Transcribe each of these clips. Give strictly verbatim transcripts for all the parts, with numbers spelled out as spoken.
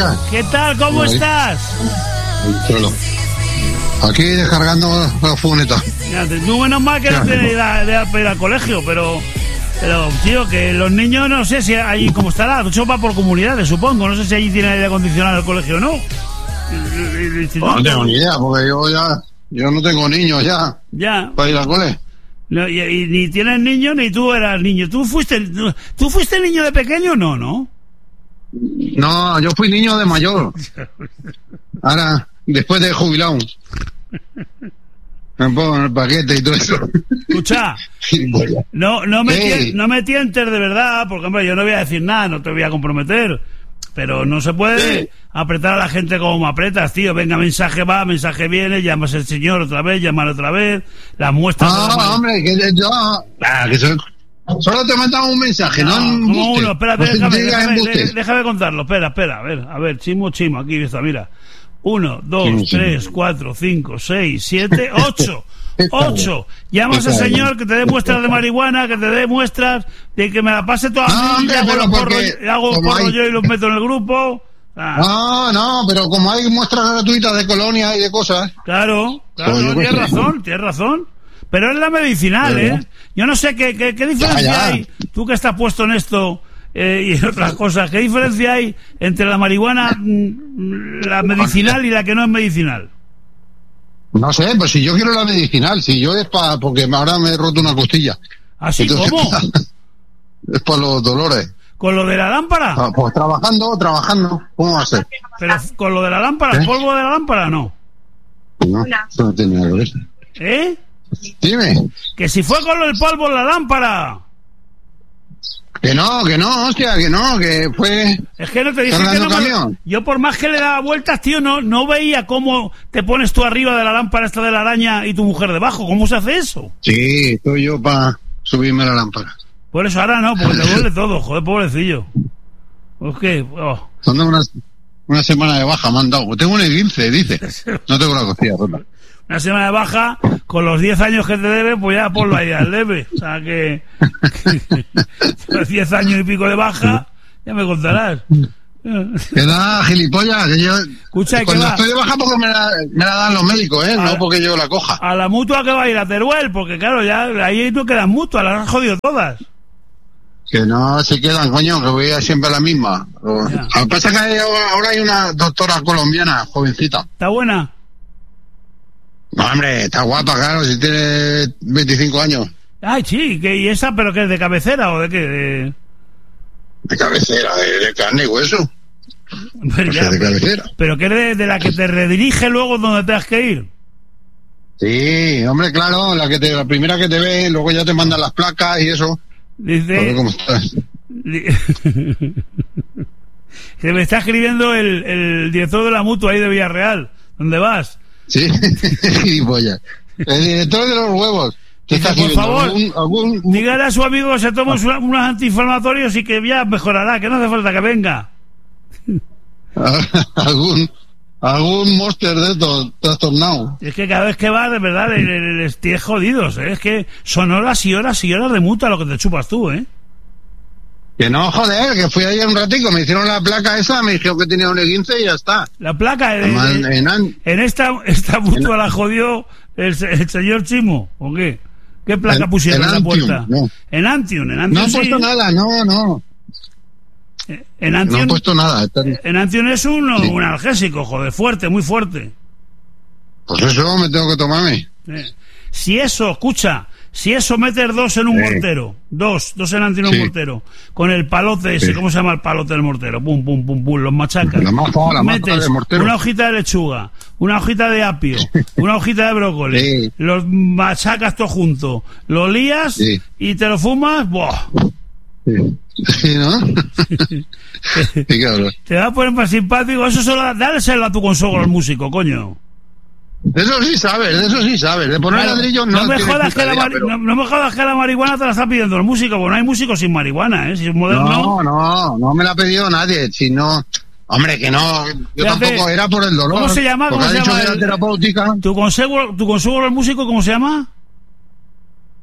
Gilipollas. ¿Qué tal? ¿Cómo Ahí. estás? Solo. Aquí descargando la furgoneta. Tú menos mal que no tienes idea de ir al colegio, pero... Pero, tío, que los niños, no sé si ahí cómo estará. Eso va por comunidades, supongo. No sé si allí tiene aire acondicionado el colegio o no. No, no tengo ni idea, porque yo ya... Yo no tengo niños ya. Ya. Para ir al cole. No, y, y ni tienes niños ni tú eras niño. ¿Tú fuiste tú fuiste niño de pequeño o no, no? No, yo fui niño de mayor. Ahora, después de jubilado. Me pongo en el paquete y todo eso. Escucha, no, no, me hey. tien, no me tientes de verdad, porque hombre, yo no voy a decir nada, no te voy a comprometer, pero no se puede hey. apretar a la gente como me apretas, tío. Venga, mensaje va, mensaje viene, llamas al señor otra vez, llamar otra vez, las muestras... No, la hombre, que yo... Ah, que soy... Solo te mandan un mensaje, no, no un como uno, espérate, no déjame, déjame, déjame, déjame contarlo, espera, espera, a ver, a ver, chimo, chimo, aquí está, mira. Uno, dos, chimo, tres, chimo. cuatro, cinco, seis, siete, ocho. Ocho. Llamas al señor que te dé muestras de marihuana, que te dé muestras de que me la pase toda no, a mí, y hago los porros, hago porro hay... yo y los meto en el grupo. Ah. No, no, pero como hay muestras gratuitas de colonia y de cosas. Claro, claro, pues no, tienes razón, tienes razón. Pero es la medicinal, pero, ¿eh? Yo no sé qué, qué, qué diferencia ya, ya. hay, tú que estás puesto en esto eh, y en otras cosas, ¿qué diferencia hay entre la marihuana, la medicinal y la que no es medicinal? No sé, pues si yo quiero la medicinal, si yo es para, porque ahora me he roto una costilla. ¿Así? Entonces, ¿Cómo? Es para los dolores. ¿Con lo de la lámpara? Ah, pues trabajando, trabajando, ¿cómo va a ser? Pero con lo de la lámpara, ¿el ¿Eh? polvo de la lámpara no? No, eso no tiene nada que ver. ¿Eh? Dime. Que si fue con el polvo en la lámpara. Que no, que no, hostia, que no, que fue... Es que no te dije que no me... Yo por más que le daba vueltas, tío, no, no veía cómo te pones tú arriba de la lámpara esta de la araña y tu mujer debajo. ¿Cómo se hace eso? Sí, estoy yo para subirme la lámpara. Por eso ahora no, porque te duele todo, joder, pobrecillo. Es que... Oh. Son una, una semana de baja me han dado. Tengo un esguince, dice. No tengo la costilla rota. Una semana de baja, con los diez años que te debe, pues ya ponlo ahí al debe. O sea que... los diez años y pico de baja, ya me contarás. Que da, gilipollas, que yo... Escucha, cuando que estoy de baja porque me la, me la dan los médicos, ¿eh? A, no porque yo la coja. A la mutua que va a ir a Teruel, porque claro, ya ahí no quedan mutuas, las han jodido todas. Que no se quedan, coño, que voy a siempre a la misma. Lo que pasa es que hay, ahora hay una doctora colombiana, jovencita. ¿Está buena? No, hombre, está guapa, claro, si tiene veinticinco años. Ay, sí, que ¿y esa, pero qué es de cabecera o de qué? De, de cabecera, de, de carne y hueso. Pero, ya, de cabecera. Pero que es de, de la que te redirige luego donde tengas que ir. Sí, hombre, claro, la que te, la primera que te ve, luego ya te mandan las placas y eso. Dice... A ver cómo estás. Que me está escribiendo el, el director de la mutua ahí de Villarreal. ¿Dónde vas? Sí, gilipollas. El director de los huevos. Dice, por favor, ¿Algún, algún... dígale a su amigo que se tome ah. unos antiinflamatorios y que ya mejorará, que no hace falta que venga. algún algún monster de estos trastornado. Es que cada vez que va, de verdad, les tienes jodidos, ¿eh? Es que son horas y horas y horas de muta lo que te chupas tú, ¿eh? Que no, joder, que fui ahí un ratico, me hicieron la placa esa, me dijeron que tenía un esguince y ya está. La placa, en, en, en, en, en esta, esta mutua en, la jodió el, el señor Chimo, ¿o qué? ¿Qué placa en, pusieron en, en la puerta? No. En Antium, en Antium. No han sí. puesto nada, no, no. En Antium, no han puesto nada. Está... En Antium es un, sí. un analgésico, joder, fuerte, muy fuerte. Pues eso me tengo que tomarme. Eh. Si eso, escucha, si eso metes dos en un sí. mortero, dos, dos en Antium en sí. un mortero, con el palote ese, sí. ¿cómo se llama el palote del mortero? Pum, pum, pum, pum, los machacas. La maza, la metes del mortero. Una hojita de lechuga, una hojita de apio, una hojita de brócoli, sí. los machacas todo junto, lo lías sí. y te lo fumas, ¡buah! Sí. Sí, ¿no? Sí, cabrón. Te va a poner más simpático. Eso solo dáleselo a tu consuegro al músico, coño. De eso sí sabes, de eso sí sabes. De poner claro, ladrillos no. No me, jodas que la mari- pero... no, no me jodas que la marihuana te la está pidiendo el músico, porque no hay músicos sin marihuana, ¿eh? Si es moderno. No, no, no me la ha pedido nadie. Si no. Hombre, que no. Yo Fíjate, tampoco era por el dolor. ¿Cómo se llama? ¿Cómo se llama? El, terapéutica. ¿Tu consuegro, tu consuegro al músico, cómo se llama?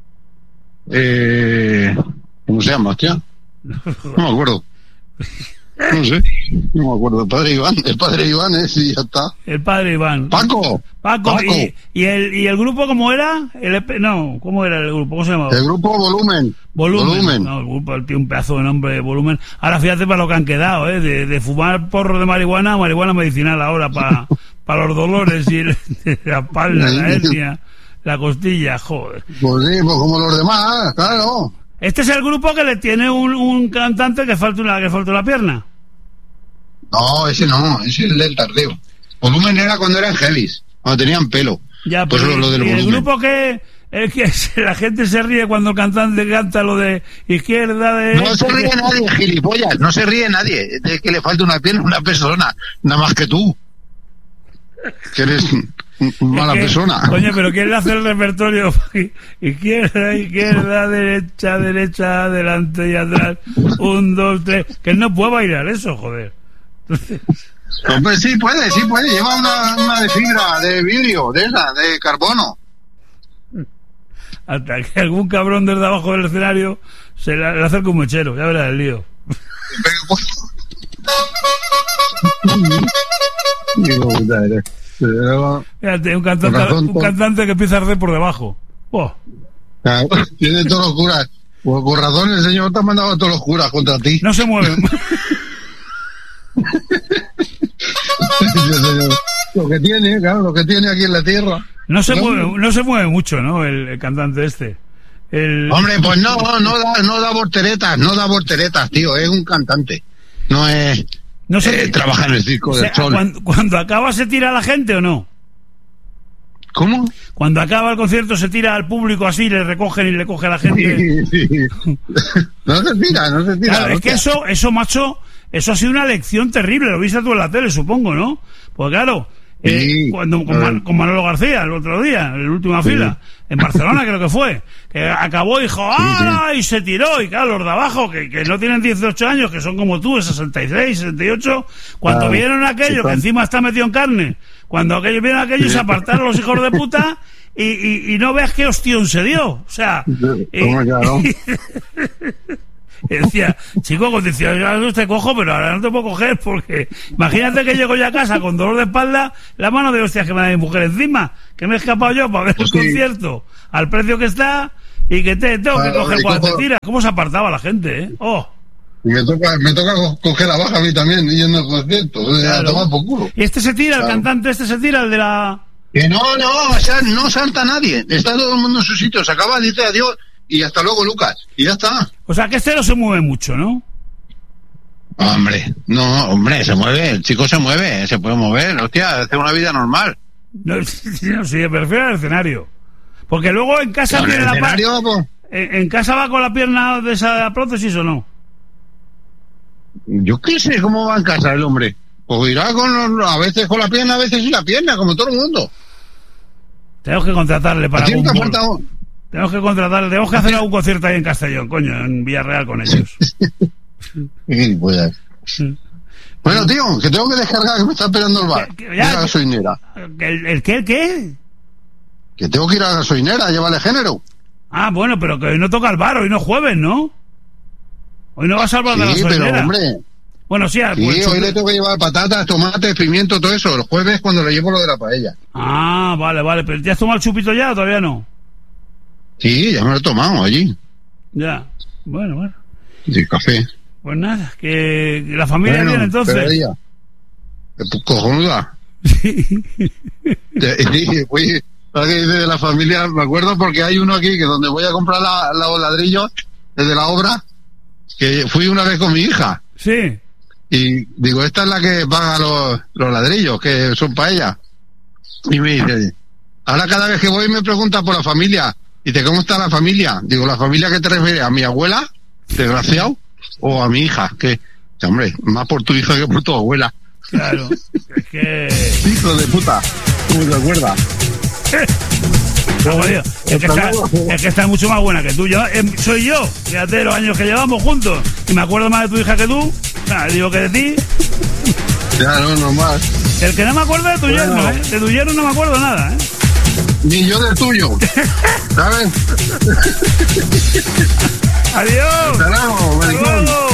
Eh. ¿Cómo se llama, hostia? No me acuerdo. No sé, no me acuerdo. El padre Iván, el padre Iván es y ya está. El padre Iván. Paco. Paco. Paco. ¿Y, y, el, ¿Y el grupo cómo era? El, no, ¿cómo era el grupo? ¿Cómo se llamaba? El grupo Volumen. Volumen. Volumen. No, el grupo tiene un pedazo de nombre, Volumen. Ahora fíjate para lo que han quedado, ¿eh? De, de fumar porro de marihuana, marihuana medicinal ahora para pa los dolores y el, la espalda, la hernia, la costilla, joder. Pues sí, pues como los demás, claro. Este es el grupo que le tiene un, un cantante que falta una que falta una pierna. No, ese no, ese es el del tardeo. Volumen era cuando eran heavies, cuando tenían pelo. Ya, pues lo, lo del y el volumen. grupo que, el que la gente se ríe cuando el cantante canta lo de izquierda, de... No se ríe nadie, gilipollas, no se ríe nadie de que le falta una pierna a una persona, nada más que tú. Que eres mala es que, persona. Coño, pero ¿quién le hace el repertorio? Izquierda, izquierda, derecha, derecha, adelante y atrás. Un, dos, tres. Que él no puede bailar eso, joder. Entonces... Hombre, sí puede, sí puede. Lleva una, una de fibra, de vidrio, de esa, de carbono. Hasta que algún cabrón desde abajo del escenario se le, le acerca un mechero. Ya verás el lío. Fíjate, un cantante, razón, un cantante que empieza a arder por debajo. Oh. Claro, tiene todos los curas. Por, por razón el señor te ha mandado a todos los curas contra ti. No se mueven. Lo que tiene, claro, lo que tiene aquí en la tierra. No se ¿no? mueve, no se mueve mucho, ¿no? El, el cantante este. El... Hombre, pues no, no da, no da volteretas, no da volteretas, tío, es un cantante. No es... No sé, eh, trabaja en el circo o sea, del sol. Cuando, cuando acaba, ¿se tira a la gente o no? ¿Cómo? Cuando acaba el concierto, ¿se tira al público así, le recogen y le coge a la gente? Sí, sí. No se tira, no se tira. Claro, es que eso, eso, macho, eso ha sido una lección terrible. Lo viste tú en la tele, supongo, ¿no? Pues claro, eh, sí, cuando con, Man, con Manolo García el otro día, en la última sí. fila, en Barcelona creo que fue, que acabó y dijo, ¡ah! Sí, sí. Y se tiró, y claro, los de abajo, que, que no tienen dieciocho años, que son como tú, sesenta y seis, sesenta y ocho, cuando claro, vieron aquello, sí, que encima está metido en carne, cuando aquellos vieron aquello, se apartaron los hijos de puta, y, y, y no veas qué hostión se dio, o sea... Y, y decía, chico, con dieciocho años te cojo, pero ahora no te puedo coger porque imagínate que llego ya a casa con dolor de espalda, la mano de hostias que me da mi mujer encima, que me he escapado yo para ver pues el sí. concierto al precio que está y que te tengo claro, que coger cuando te tiras. ¿Cómo se apartaba la gente, eh? Oh. Me toca, me toca coger la baja a mí también yendo al concierto, o sea, claro. Toma por culo. Y este se tira, claro. El cantante este se tira, el de la... Que no, no, o sea, no salta nadie, está todo el mundo en su sitio, se acaba, dice adiós. Y hasta luego, Lucas. Y ya está. O sea, que este no se mueve mucho, ¿no? Hombre, no, hombre, se mueve. El chico se mueve, se puede mover. Hostia, hace una vida normal. No, no sí, me refiero al escenario. Porque luego en casa no, tiene la escenario, pa... en, en casa va con la pierna de esa prótesis o no. Yo qué sé cómo va en casa el hombre. Pues irá con a veces con la pierna, a veces sin la pierna, como todo el mundo. Tenemos que contratarle para algún bol. Faltado... Tenemos que contratar, tenemos que hacer algún concierto ahí en Castellón, coño, en Villarreal con ellos. Sí, pues. Bueno, tío, que tengo que descargar, que me está esperando el bar. Que, que, ya, la gasolinera. ¿El, el qué, el qué? Que tengo que ir a la gasolinera, llévale género. Ah, bueno, pero que hoy no toca el bar, hoy no jueves, ¿no? Hoy no vas al bar sí, de la gasolinera. Pero, hombre. Bueno, sí, sí pues, hoy le tengo que llevar patatas, tomates, pimiento, todo eso. El jueves cuando le llevo lo de la paella. Ah, vale, vale. ¿Pero ya has tomado el chupito ya o todavía no? Sí, ya me lo he tomado allí. Ya, bueno, bueno. Sí, café. Pues nada, que la familia bueno, viene entonces. Pero ella, cojonuda. Sí. Sí, fui, de la familia, me acuerdo porque hay uno aquí que donde voy a comprar la, la, los ladrillos desde la obra, que fui una vez con mi hija. Sí. Y digo, esta es la que paga los, los ladrillos, que son para ella. Y me dice, ahora cada vez que voy me pregunta por la familia. Dice, ¿cómo está la familia? Digo, ¿la familia que te refieres? ¿A mi abuela? ¿Desgraciado? ¿O a mi hija? Que, hombre, más por tu hija que por tu abuela. Claro, es que... Hijo de puta, ¿cómo te acuerdas? No, tío, es, que está, es que está mucho más buena que tú. Yo, eh, soy yo, fíjate los años que llevamos juntos. Y me acuerdo más de tu hija que tú. Nada, digo que de ti. Ya, no, no más. El que no me acuerdo de tu bueno. yerno, ¿eh? De tu yerno no me acuerdo nada, ¿eh? Ni yo del tuyo, ¿sabes? Adiós. Hasta luego,